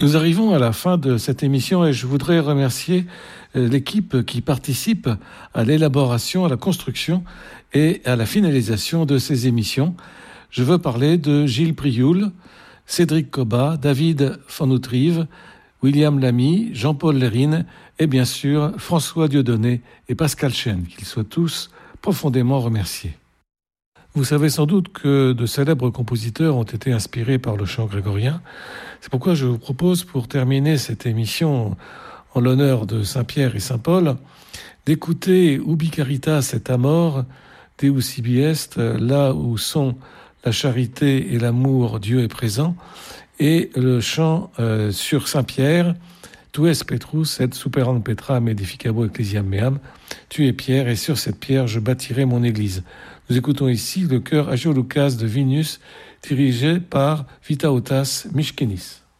Nous arrivons à la fin de cette émission et je voudrais remercier l'équipe qui participe à l'élaboration, à la construction et à la finalisation de ces émissions. Je veux parler de Gilles Prioul, Cédric Cobat, David Fanoutrive, William Lamy, Jean-Paul Lérine et bien sûr François Dieudonné et Pascal Chêne, qu'ils soient tous profondément remerciés. Vous savez sans doute que de célèbres compositeurs ont été inspirés par le chant grégorien. C'est pourquoi je vous propose, pour terminer cette émission en l'honneur de Saint-Pierre et Saint-Paul, d'écouter Ubi Caritas et Amor, Deus ibi est, là où sont la charité et l'amour, Dieu est présent, et le chant sur Saint-Pierre, Tu es Petrus et superam Petram edificabo ecclesiam meam, tu es Pierre et sur cette pierre je bâtirai mon église. Nous écoutons ici le chœur Agiolukas de Vilnius, dirigé par Vytautas Miškinis.